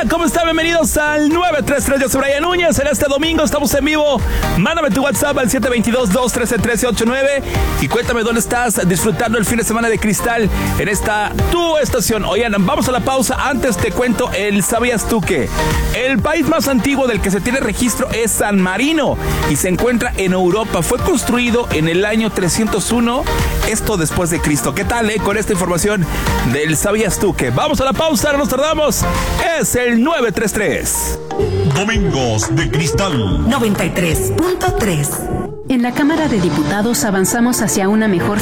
¿Cómo está? Bienvenidos al 933. Yo soy Brian Núñez. En este domingo estamos en vivo. Mándame tu WhatsApp al 722-213-1389 y cuéntame dónde estás disfrutando el fin de semana de cristal en esta tu estación. Oigan, vamos a la pausa. Antes te cuento el ¿sabías tú qué? El país más antiguo del que se tiene registro es San Marino y se encuentra en Europa. Fue construido en el año 301, esto después de Cristo. ¿Qué tal, con esta información del ¿sabías tú qué? Vamos a la pausa, no nos tardamos. Es el 933. Domingos de Cristal 93.3. En la Cámara de Diputados avanzamos hacia una mejor